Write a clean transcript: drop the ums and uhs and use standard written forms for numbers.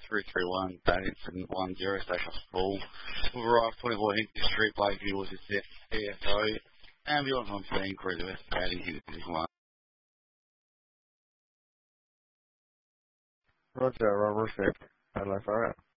331, Davidson 10, station full. We'll arrive 24 Hinkley Street, Lakeview was the CFO. Ambulance on scene, crew investigating Hinkley 1. Roger, Robert 6. I'd like fire out.